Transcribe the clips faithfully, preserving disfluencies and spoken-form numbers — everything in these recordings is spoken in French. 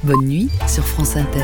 Bonne nuit sur France Inter.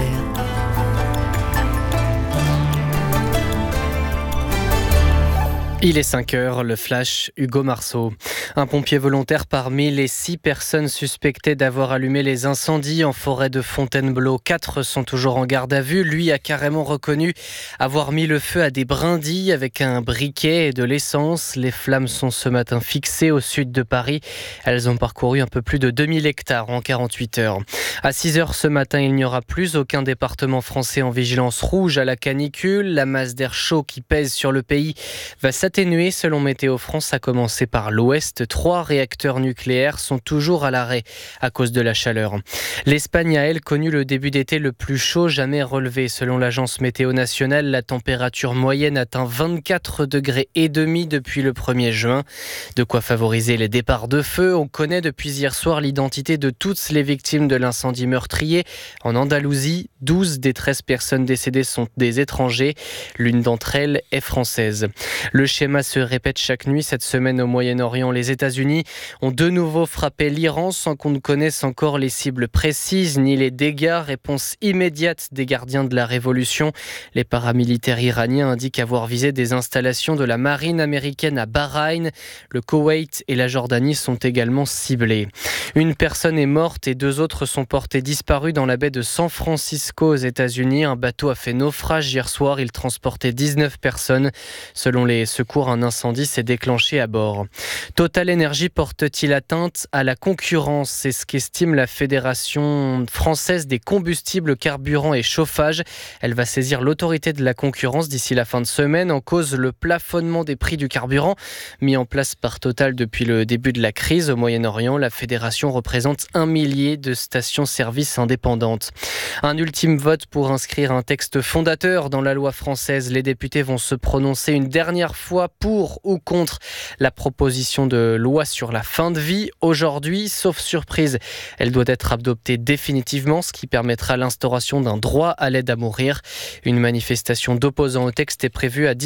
Il est cinq heures, le flash, Hugo Marceau. Un pompier volontaire parmi les six personnes suspectées d'avoir allumé les incendies en forêt de Fontainebleau. Quatre sont toujours en garde à vue. Lui a carrément reconnu avoir mis le feu à des brindilles avec un briquet et de l'essence. Les flammes sont ce matin fixées au sud de Paris. Elles ont parcouru un peu plus de deux mille hectares en quarante-huit heures. À six heures ce matin, il n'y aura plus aucun département français en vigilance rouge à la canicule. La masse d'air chaud qui pèse sur le pays va s'atténuer. Atténué selon Météo France, à commencer par l'Ouest. Trois réacteurs nucléaires sont toujours à l'arrêt à cause de la chaleur. L'Espagne a, elle, connu le début d'été le plus chaud jamais relevé. Selon l'agence météo nationale, la température moyenne atteint vingt-quatre degrés et demi depuis le premier juin. De quoi favoriser les départs de feu. On connaît depuis hier soir l'identité de toutes les victimes de l'incendie meurtrier. En Andalousie, douze des treize personnes décédées sont des étrangers. L'une d'entre elles est française. Le Le schéma se répète chaque nuit. Cette semaine au Moyen-Orient, les États-Unis ont de nouveau frappé l'Iran sans qu'on ne connaisse encore les cibles précises ni les dégâts. Réponse immédiate des gardiens de la révolution. Les paramilitaires iraniens indiquent avoir visé des installations de la marine américaine à Bahreïn. Le Koweït et la Jordanie sont également ciblés. Une personne est morte et deux autres sont portées disparues dans la baie de San Francisco aux États-Unis. Un bateau a fait naufrage hier soir. Il transportait dix-neuf personnes. Selon les secours, un incendie s'est déclenché à bord. Total Energy porte-t-il atteinte à la concurrence ? C'est ce qu'estime la Fédération française des combustibles, carburants et chauffage. Elle va saisir l'autorité de la concurrence d'ici la fin de semaine. En cause, le plafonnement des prix du carburant mis en place par Total depuis le début de la crise. Au Moyen-Orient, la fédération représente un millier de stations-service indépendantes. Un ultime vote pour inscrire un texte fondateur dans la loi française. Les députés vont se prononcer une dernière fois pour ou contre la proposition de loi sur la fin de vie. Aujourd'hui, sauf surprise, elle doit être adoptée définitivement, ce qui permettra l'instauration d'un droit à l'aide à mourir. Une manifestation d'opposants au texte est prévue à